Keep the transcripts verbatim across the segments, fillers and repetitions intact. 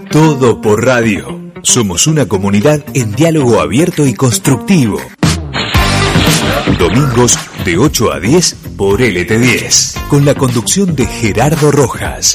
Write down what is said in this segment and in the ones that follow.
Todo por radio. Somos una comunidad en diálogo abierto y constructivo. Domingos de ocho a diez por L T diez, con la conducción de Gerardo Rojas.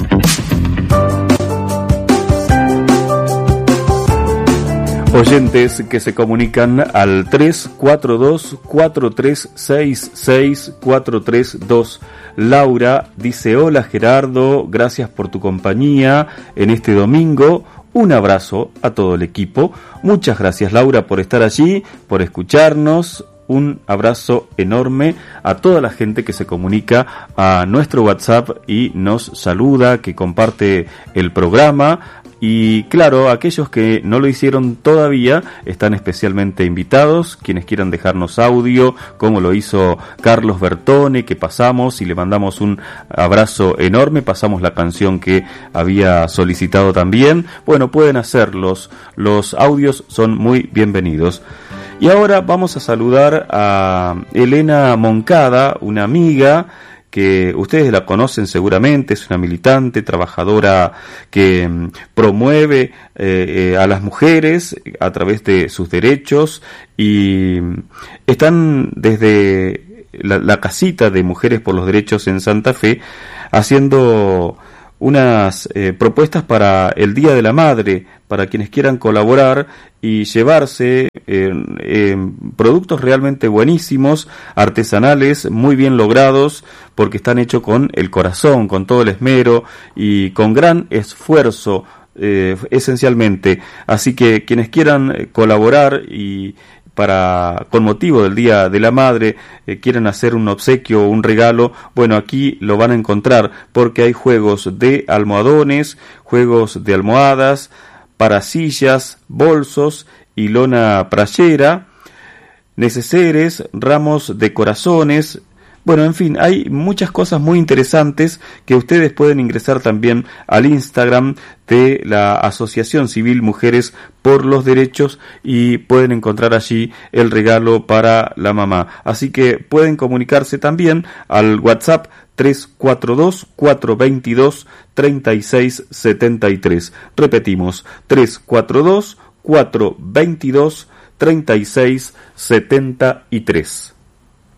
Oyentes que se comunican al tres cuatro dos, cuatro tres seis seis, cuatro tres dos. Laura dice: hola Gerardo, gracias por tu compañía en este domingo. Un abrazo a todo el equipo. Muchas gracias Laura por estar allí, por escucharnos. Un abrazo enorme a toda la gente que se comunica a nuestro WhatsApp y nos saluda, que comparte el programa. Y claro, aquellos que no lo hicieron todavía están especialmente invitados, quienes quieran dejarnos audio, como lo hizo Carlos Bertone, que pasamos y le mandamos un abrazo enorme, pasamos la canción que había solicitado también. Bueno, pueden hacerlos, los audios son muy bienvenidos. Y ahora vamos a saludar a Elena Moncada, una amiga que ustedes la conocen seguramente, es una militante, trabajadora que mm, promueve eh, eh, a las mujeres a través de sus derechos, y mm, están desde la, la casita de Mujeres por los Derechos en Santa Fe haciendo unas eh, propuestas para el Día de la Madre, para quienes quieran colaborar y llevarse eh, eh, productos realmente buenísimos, artesanales, muy bien logrados, porque están hechos con el corazón, con todo el esmero y con gran esfuerzo, eh, esencialmente. Así que quienes quieran colaborar y para con motivo del Día de la Madre eh, quieren hacer un obsequio o un regalo, bueno, aquí lo van a encontrar, porque hay juegos de almohadones, juegos de almohadas, para sillas, bolsos y lona playera, neceseres, ramos de corazones. Bueno, en fin, hay muchas cosas muy interesantes que ustedes pueden ingresar también al Instagram de la Asociación Civil Mujeres por los Derechos y pueden encontrar allí el regalo para la mamá. Así que pueden comunicarse también al WhatsApp tres cuatro dos, cuatro dos dos, tres seis siete tres. Repetimos, tres cuatro dos, cuatro dos dos, tres seis siete tres.